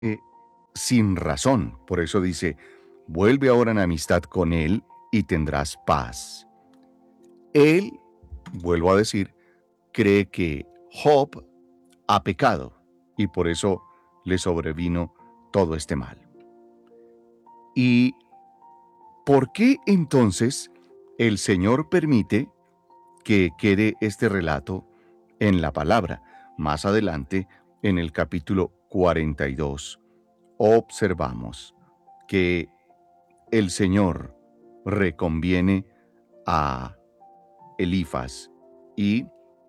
eh, sin razón. Por eso dice, vuelve ahora en amistad con él y tendrás paz. Él, vuelvo a decir, cree que Job ha pecado y por eso le sobrevino todo este mal. ¿Y por qué entonces el Señor permite que quede este relato en la palabra? Más adelante, en el capítulo 42, observamos que el Señor reconviene a Elifaz y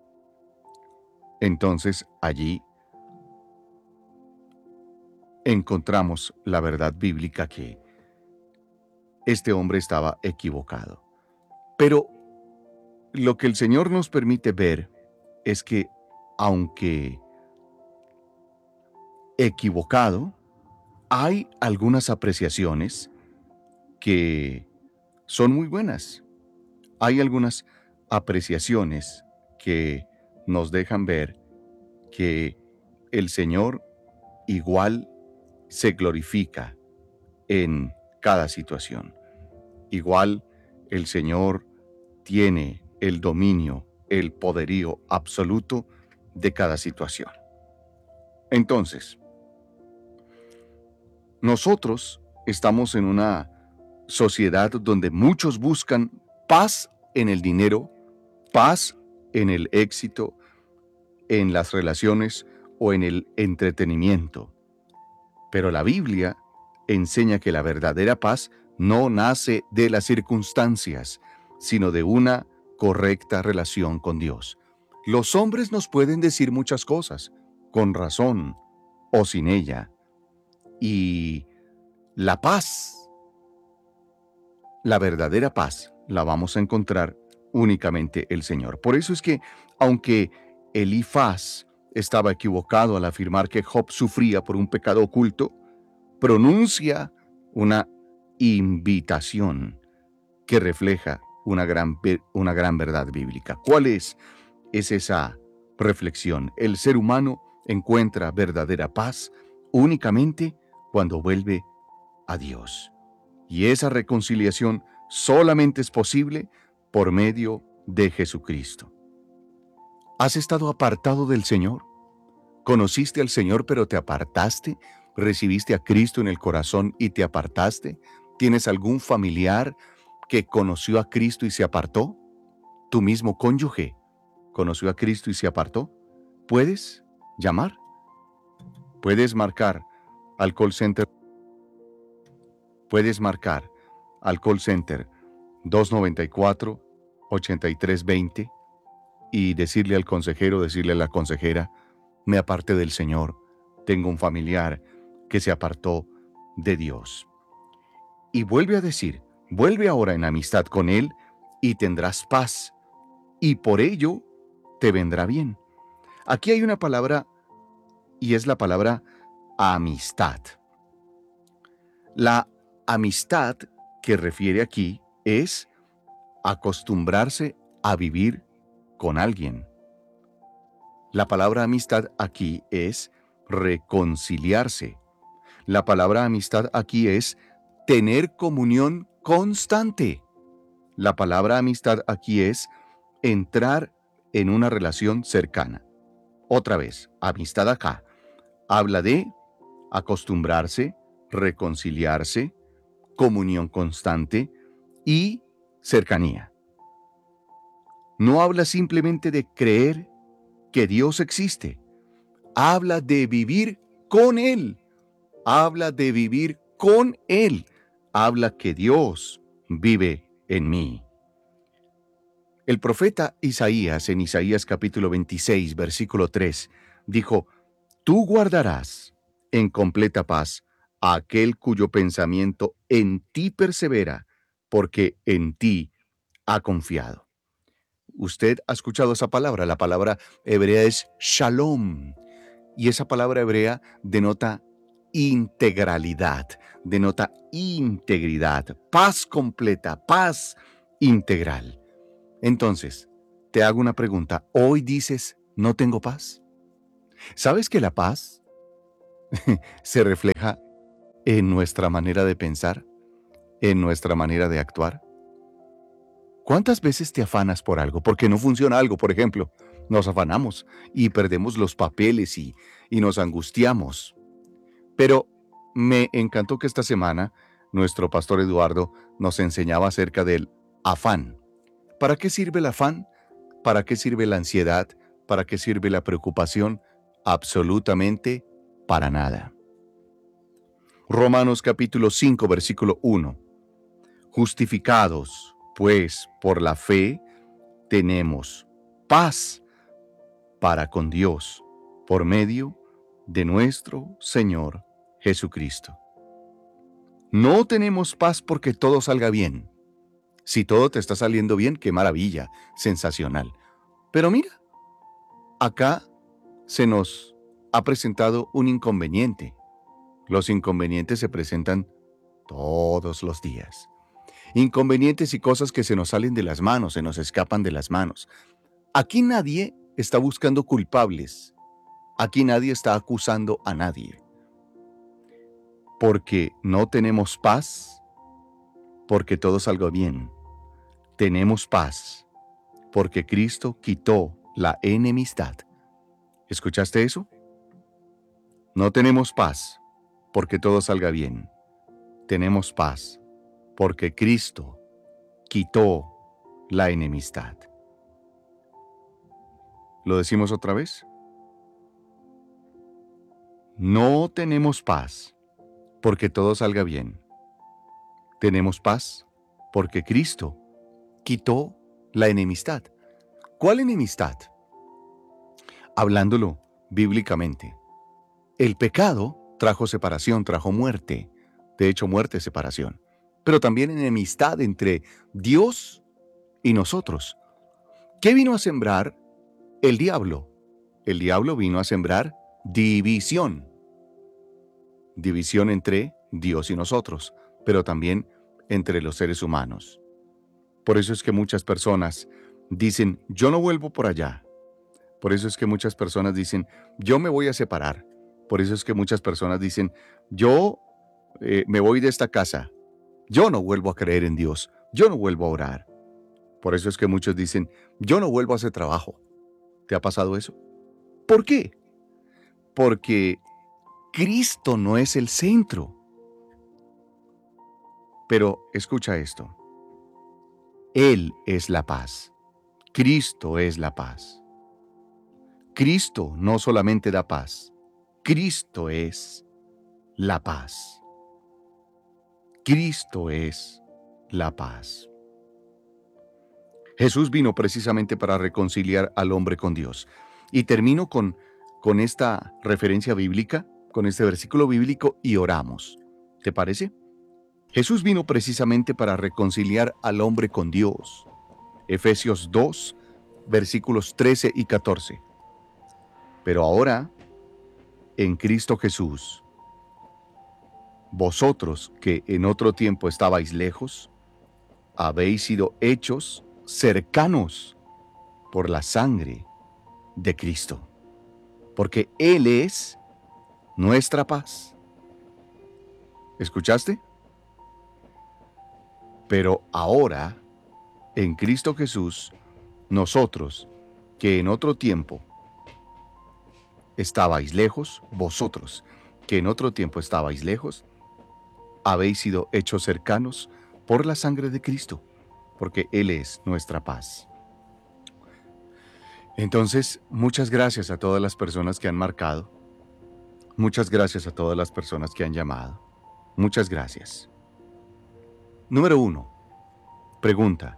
entonces allí encontramos la verdad bíblica que este hombre estaba equivocado. Pero lo que el Señor nos permite ver es que aunque equivocado, hay algunas apreciaciones que son muy buenas. Hay algunas apreciaciones que nos dejan ver que el Señor igual se glorifica en cada situación. Igual el Señor tiene el dominio, el poderío absoluto de cada situación. Entonces, nosotros estamos en una sociedad donde muchos buscan paz en el dinero, paz en el éxito, en las relaciones o en el entretenimiento. Pero la Biblia enseña que la verdadera paz no nace de las circunstancias, sino de una correcta relación con Dios. Los hombres nos pueden decir muchas cosas, con razón o sin ella, y la paz, la verdadera paz, la vamos a encontrar únicamente el Señor. Por eso es que, aunque Elifaz estaba equivocado al afirmar que Job sufría por un pecado oculto, pronuncia una invitación que refleja una gran verdad bíblica. ¿Cuál es esa reflexión? El ser humano encuentra verdadera paz únicamente cuando vuelve a Dios. Y esa reconciliación solamente es posible por medio de Jesucristo. ¿Has estado apartado del Señor? ¿Conociste al Señor pero te apartaste? ¿Recibiste a Cristo en el corazón y te apartaste? ¿Tienes algún familiar que conoció a Cristo y se apartó? ¿Tu mismo cónyuge conoció a Cristo y se apartó? ¿Puedes llamar? ¿Puedes marcar al call center? Puedes marcar al call center 294-8320 y decirle al consejero, decirle a la consejera, me aparté del Señor, tengo un familiar que se apartó de Dios. Y vuelve a decir, vuelve ahora en amistad con Él y tendrás paz, y por ello te vendrá bien. Aquí hay una palabra y es la palabra amistad. La amistad que refiere aquí es acostumbrarse a vivir con alguien. La palabra amistad aquí es reconciliarse. La palabra amistad aquí es tener comunión constante. La palabra amistad aquí es entrar en una relación cercana. Otra vez, amistad acá habla de acostumbrarse, reconciliarse, comunión constante y cercanía. No habla simplemente de creer que Dios existe. Habla de vivir con Él. Habla de vivir con Él. Habla que Dios vive en mí. El profeta Isaías, en Isaías capítulo 26, versículo 3, dijo, tú guardarás en completa paz a aquel cuyo pensamiento en ti persevera, porque en ti ha confiado. Usted ha escuchado esa palabra, la palabra hebrea es shalom, y esa palabra hebrea denota integralidad, denota integridad, paz completa, paz integral. Entonces, te hago una pregunta. ¿Hoy dices, no tengo paz? ¿Sabes que la paz se refleja en nuestra manera de pensar, en nuestra manera de actuar. ¿Cuántas veces te afanas por algo? Porque no funciona algo, por ejemplo. Nos afanamos y perdemos los papeles y nos angustiamos. Pero me encantó que esta semana nuestro pastor Eduardo nos enseñaba acerca del afán. ¿Para qué sirve el afán? ¿Para qué sirve la ansiedad? ¿Para qué sirve la preocupación? Absolutamente para nada. Romanos capítulo 5, versículo 1. Justificados, pues, por la fe, tenemos paz para con Dios por medio de nuestro Señor Jesucristo. No tenemos paz porque todo salga bien. Si todo te está saliendo bien, qué maravilla, sensacional. Pero mira, acá se nos ha presentado un inconveniente. Los inconvenientes se presentan todos los días. Inconvenientes y cosas que se nos salen de las manos, se nos escapan de las manos. Aquí nadie está buscando culpables. Aquí nadie está acusando a nadie. Porque no tenemos paz, porque todo salga bien. Tenemos paz, porque Cristo quitó la enemistad. ¿Escuchaste eso? No tenemos paz, porque todo salga bien. Tenemos paz, porque Cristo quitó la enemistad. ¿Lo decimos otra vez? No tenemos paz, porque todo salga bien. Tenemos paz, porque Cristo quitó la enemistad. ¿Cuál enemistad? Hablándolo bíblicamente. El pecado trajo separación, trajo muerte. De hecho, muerte es separación. Pero también enemistad entre Dios y nosotros. ¿Qué vino a sembrar el diablo? El diablo vino a sembrar división. División entre Dios y nosotros, pero también entre los seres humanos. Por eso es que muchas personas dicen, yo no vuelvo por allá. Por eso es que muchas personas dicen, yo me voy a separar. Por eso es que muchas personas dicen, yo me voy de esta casa. Yo no vuelvo a creer en Dios. Yo no vuelvo a orar. Por eso es que muchos dicen, yo no vuelvo a hacer trabajo. ¿Te ha pasado eso? ¿Por qué? Porque Cristo no es el centro. Pero escucha esto. Él es la paz. Cristo es la paz. Cristo no solamente da paz. Cristo es la paz. Cristo es la paz. Jesús vino precisamente para reconciliar al hombre con Dios. Y termino con esta referencia bíblica, con este versículo bíblico y oramos. ¿Te parece? Jesús vino precisamente para reconciliar al hombre con Dios. Efesios 2, versículos 13 y 14. Pero ahora, en Cristo Jesús, vosotros que en otro tiempo estabais lejos, habéis sido hechos cercanos por la sangre de Cristo, porque Él es nuestra paz. ¿Escuchaste? Pero ahora, en Cristo Jesús, nosotros que en otro tiempo estabais lejos, vosotros que en otro tiempo estabais lejos, habéis sido hechos cercanos por la sangre de Cristo, porque Él es nuestra paz. Entonces, muchas gracias a todas las personas que han marcado. Muchas gracias a todas las personas que han llamado. Muchas gracias. Número 1. Pregunta.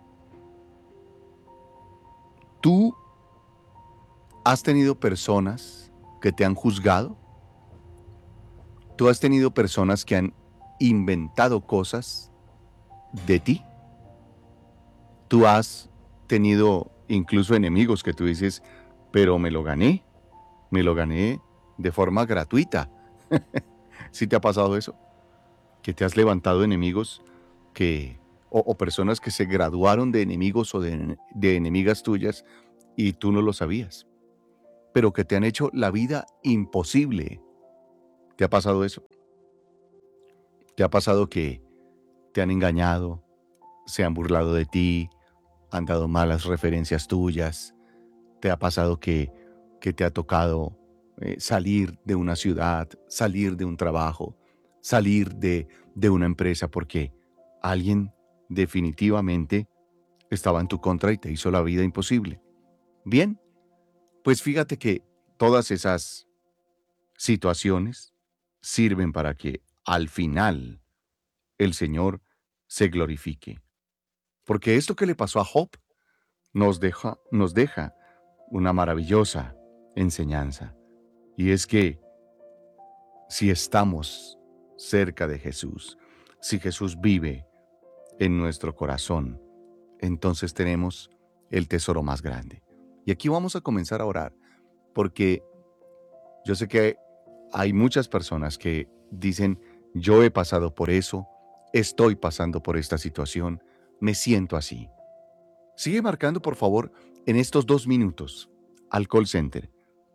¿Tú has tenido personas que te han juzgado? ¿Tú has tenido personas que han inventado cosas de ti? ¿Tú has tenido incluso enemigos que tú dices, pero me lo gané de forma gratuita? ¿Sí te ha pasado eso? ¿Que te has levantado enemigos o personas que se graduaron de enemigos o de enemigas tuyas y tú no lo sabías, pero que te han hecho la vida imposible? ¿Te ha pasado eso? ¿Te ha pasado que te han engañado, se han burlado de ti, han dado malas referencias tuyas? ¿Te ha pasado que te ha tocado salir de una ciudad, salir de un trabajo, salir de una empresa porque alguien definitivamente estaba en tu contra y te hizo la vida imposible? Bien, pues fíjate que todas esas situaciones sirven para que al final el Señor se glorifique. Porque esto que le pasó a Job nos deja una maravillosa enseñanza. Y es que si estamos cerca de Jesús, si Jesús vive en nuestro corazón, entonces tenemos el tesoro más grande. Y aquí vamos a comenzar a orar, porque yo sé que hay muchas personas que dicen, yo he pasado por eso, estoy pasando por esta situación, me siento así. Sigue marcando, por favor, en estos 2 minutos al call center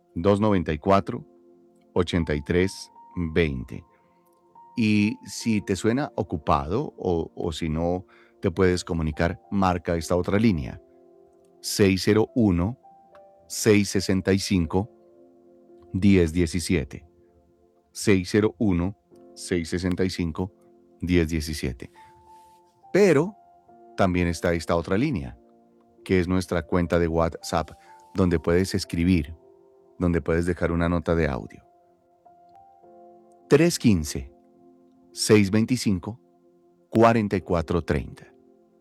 294-8320. Y si te suena ocupado o si no te puedes comunicar, marca esta otra línea 601-665-1017. 601-665-1017. Pero también está esta otra línea, que es nuestra cuenta de WhatsApp, donde puedes escribir, donde puedes dejar una nota de audio. 315-625-4430.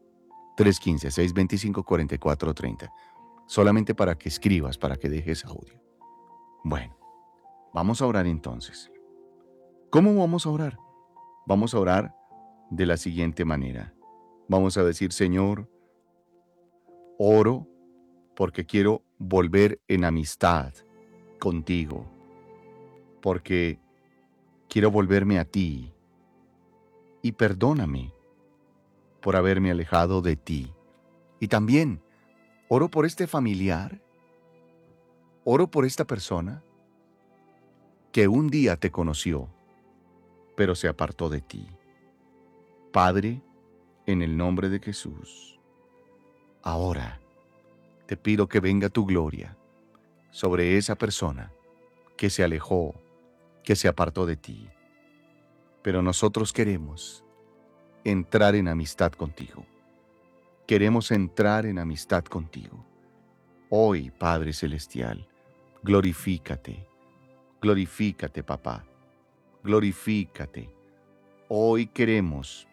315-625-4430. Solamente para que escribas, para que dejes audio. Bueno, vamos a orar entonces. ¿Cómo vamos a orar? Vamos a orar de la siguiente manera. Vamos a decir, Señor, oro porque quiero volver en amistad contigo, porque quiero volverme a ti, y perdóname por haberme alejado de ti. Y también oro por este familiar, oro por esta persona que un día te conoció, pero se apartó de ti. Padre, en el nombre de Jesús, ahora te pido que venga tu gloria sobre esa persona que se alejó, que se apartó de ti. Pero nosotros queremos entrar en amistad contigo. Queremos entrar en amistad contigo. Hoy, Padre Celestial, glorifícate, glorifícate, papá, glorifícate. Hoy queremos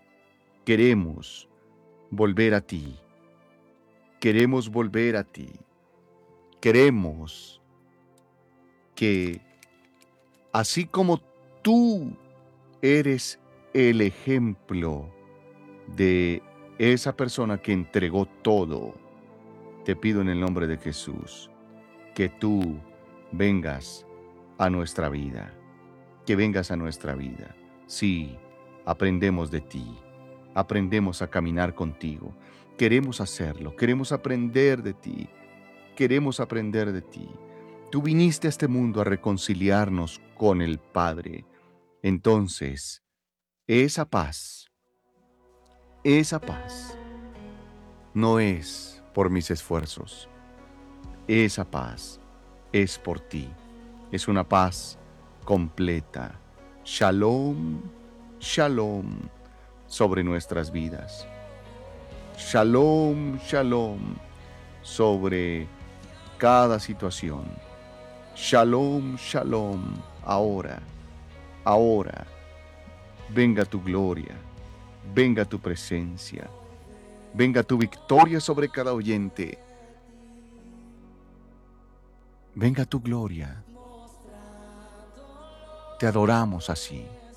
volver a ti, queremos volver a ti, queremos que así como tú eres el ejemplo de esa persona que entregó todo, te pido en el nombre de Jesús que tú vengas a nuestra vida, que vengas a nuestra vida. Sí, aprendemos de ti, aprendemos a caminar contigo, queremos hacerlo, queremos aprender de ti, queremos aprender de ti. Tú viniste a este mundo a reconciliarnos con el Padre. Entonces, esa paz no es por mis esfuerzos. Esa paz es por ti. Es una paz completa. Shalom, shalom sobre nuestras vidas. Shalom, shalom sobre cada situación. Shalom, shalom. Ahora, ahora, venga tu gloria, venga tu presencia, venga tu victoria sobre cada oyente. Venga tu gloria. Te adoramos así.